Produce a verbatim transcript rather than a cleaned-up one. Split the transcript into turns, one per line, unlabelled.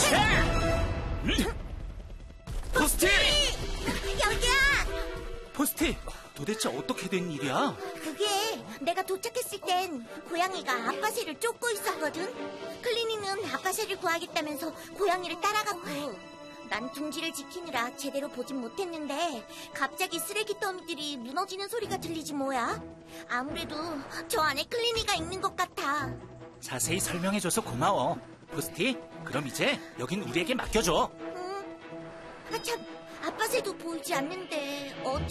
포스티!
여기야!
포스티, 도대체 어떻게 된 일이야?
그게 내가 도착했을 땐 고양이가 아빠 새를 쫓고 있었거든. 클리니는 아빠 새를 구하겠다면서 고양이를 따라갔고 난 둥지를 지키느라 제대로 보진 못했는데 갑자기 쓰레기 더미들이 무너지는 소리가 들리지 뭐야. 아무래도 저 안에 클리니가 있는 것 같아.
자세히 설명해줘서 고마워. 포스티, 그럼 이제 여긴 우리에게 맡겨줘.
응? 아, 참, 아빠 새도 보이지 않는데 어쩌